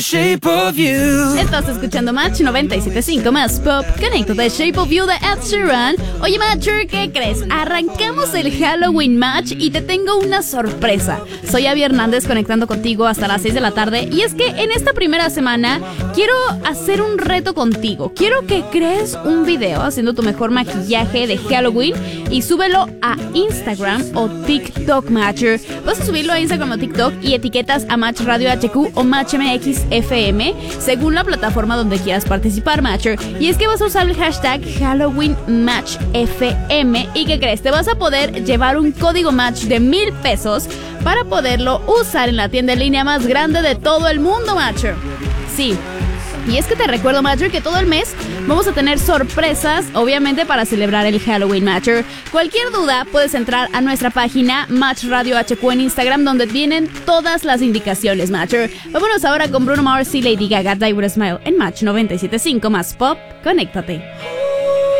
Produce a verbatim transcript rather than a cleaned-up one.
Shape of You. Estás escuchando Match noventa y siete punto cinco más Pop. Conecto de Shape of You de Ed Sheeran. Oye, Matcher, ¿qué crees? Arrancamos el Halloween Match y te tengo una sorpresa. Soy Abby Hernández conectando contigo hasta las seis de la tarde. Y es que en esta primera semana quiero hacer un reto contigo. Quiero que crees un video haciendo tu mejor maquillaje de Halloween y súbelo a Instagram o TikTok, Matcher. Vas a subirlo a Instagram o TikTok y etiquetas a Match Radio H Q o Match M X F M según la plataforma donde quieras participar, Matcher. Y es que vas a usar el hashtag Halloween Match F M. ¿Y qué crees? Te vas a poder llevar un código Match de mil pesos para poderlo usar en la tienda en línea más grande de todo el mundo, Matcher. Sí. Y es que te recuerdo, Matcher, que todo el mes vamos a tener sorpresas, obviamente para celebrar el Halloween, Matcher. Cualquier duda puedes entrar a nuestra página Match Radio H Q en Instagram, donde vienen todas las indicaciones, Matcher. Vámonos ahora con Bruno Mars y Lady Gaga, Die With A Smile en Match noventa y siete punto cinco más Pop. Conéctate.